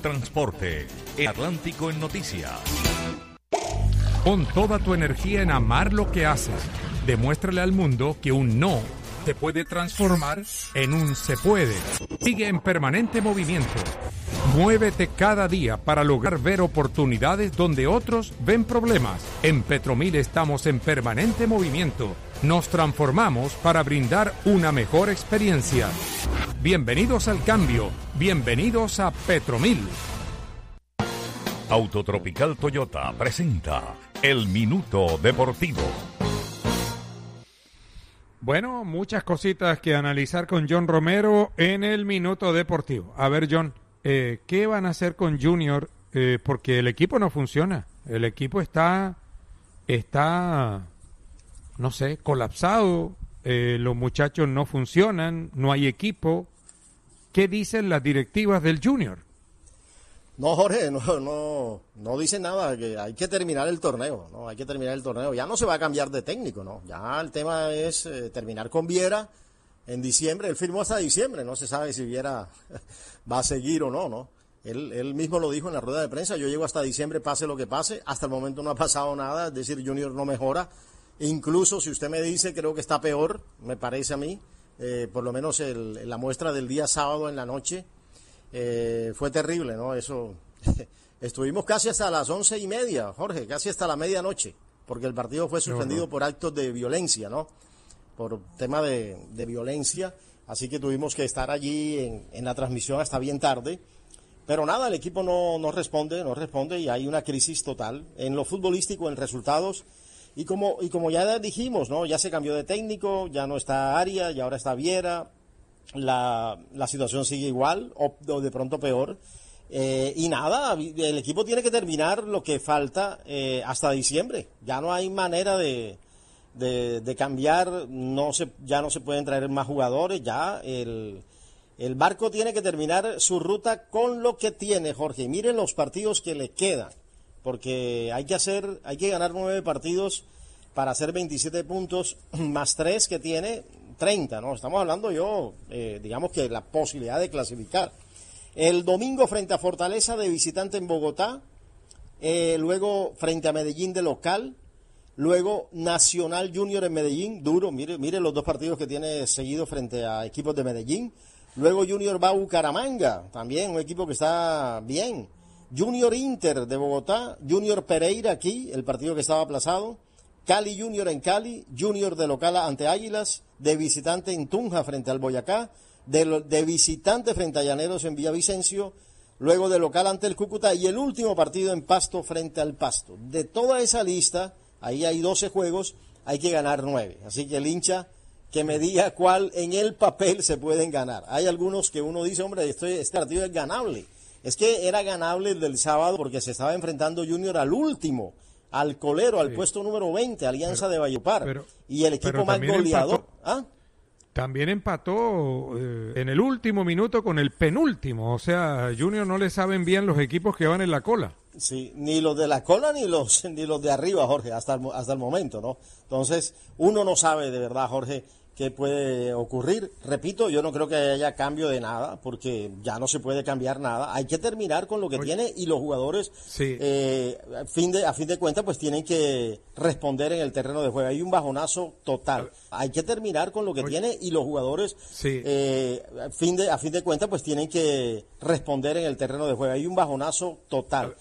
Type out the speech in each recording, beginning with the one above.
Transporte, el Atlántico en noticias. Pon toda tu energía en amar lo que haces. Demuéstrale al mundo que un no te puede transformar en un se puede. Sigue en permanente movimiento. Muévete cada día para lograr ver oportunidades donde otros ven problemas. En Petromil estamos en permanente movimiento. Nos transformamos para brindar una mejor experiencia. Bienvenidos al cambio. Bienvenidos a Petromil. Autotropical Toyota presenta El Minuto Deportivo. Bueno, muchas cositas que analizar con John Romero en El Minuto Deportivo. A ver, John, ¿qué van a hacer con Junior? Porque el equipo no funciona. El equipo está no sé, colapsado. Los muchachos no funcionan, no hay equipo. ¿Qué dicen las directivas del Junior? No, Jorge, no dicen nada, que hay que terminar el torneo, ¿no? Hay que terminar el torneo. Ya no se va a cambiar de técnico, ¿no? Ya el tema es terminar con Viera en diciembre. Él firmó hasta diciembre, no se sabe si Viera va a seguir o no, ¿no? Él mismo lo dijo en la rueda de prensa, yo llego hasta diciembre, pase lo que pase. Hasta el momento no ha pasado nada, es decir, Junior no mejora. Incluso si usted me dice, creo que está peor, me parece a mí, por lo menos la muestra del día sábado en la noche. Fue terrible, ¿no? Eso, estuvimos casi hasta las 11:30, Jorge, casi hasta la medianoche, porque el partido fue suspendido por actos de violencia, ¿no? Por tema de violencia, así que tuvimos que estar allí en la transmisión hasta bien tarde, pero nada, el equipo no responde y hay una crisis total en lo futbolístico, en resultados, y como ya dijimos, ¿no? Ya se cambió de técnico, ya no está Arias, y ahora está Viera. La situación sigue igual o de pronto peor, y nada, el equipo tiene que terminar lo que falta hasta diciembre. Ya no hay manera de cambiar, ya no se pueden traer más jugadores, ya el barco tiene que terminar su ruta con lo que tiene, Jorge. Miren los partidos que le quedan, porque hay que ganar 9 partidos para hacer 27 puntos más 3 que tiene 30, ¿no? Estamos hablando digamos que la posibilidad de clasificar. El domingo frente a Fortaleza de visitante en Bogotá, luego frente a Medellín de local, luego Nacional Junior en Medellín, duro, mire los 2 partidos que tiene seguido frente a equipos de Medellín, luego Junior va a Bucaramanga, también un equipo que está bien, Junior Inter de Bogotá, Junior Pereira aquí, el partido que estaba aplazado, Cali Junior en Cali, Junior de local ante Águilas, de visitante en Tunja frente al Boyacá, de visitante frente a Llaneros en Villavicencio, luego de local ante el Cúcuta y el último partido en Pasto frente al Pasto. De toda esa lista, ahí hay 12 juegos, hay que ganar 9. Así que el hincha que me diga cuál en el papel se pueden ganar. Hay algunos que uno dice, hombre, este partido es ganable. Es que era ganable el del sábado porque se estaba enfrentando Junior al último, al colero, al puesto número 20, Alianza de Valledupar, y el equipo más goleador. También empató en el último minuto con el penúltimo, o sea, Junior no le saben bien los equipos que van en la cola. Sí, ni los de la cola ni los de arriba, Jorge, hasta el momento, ¿no? Entonces, uno no sabe de verdad, Jorge, qué puede ocurrir. Repito, yo no creo que haya cambio de nada, porque ya no se puede cambiar nada. Hay que terminar con lo que tiene y los jugadores, a fin de cuentas, pues tienen que responder en el terreno de juego. Hay un bajonazo total. Hay que terminar con lo que tiene y los jugadores, a fin de cuentas, pues tienen que responder en el terreno de juego. Hay un bajonazo total.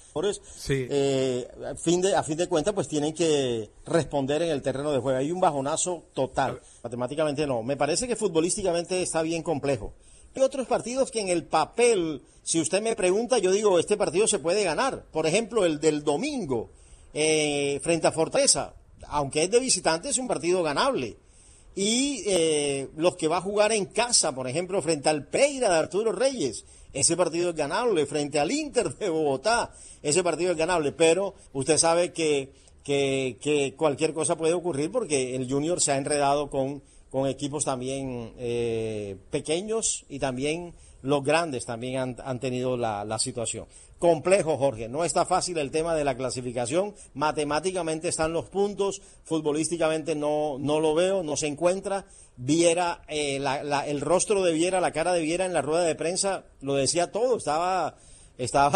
A fin de cuentas, pues tienen que responder en el terreno de juego. Hay un bajonazo total. Matemáticamente no. Me parece que futbolísticamente está bien complejo. Hay otros partidos que en el papel, si usted me pregunta, yo digo, este partido se puede ganar. Por ejemplo, el del domingo, frente a Fortaleza, aunque es de visitante, es un partido ganable. Y los que va a jugar en casa, por ejemplo, frente al Pereira de Arturo Reyes, ese partido es ganable. Frente al Inter de Bogotá, ese partido es ganable. Pero usted sabe que cualquier cosa puede ocurrir porque el Junior se ha enredado con equipos también pequeños, y también los grandes también han tenido la situación. Complejo, Jorge, no está fácil el tema de la clasificación. Matemáticamente están los puntos, futbolísticamente no lo veo, no se encuentra. Viera, el rostro de Viera, la cara de Viera en la rueda de prensa lo decía todo, estaba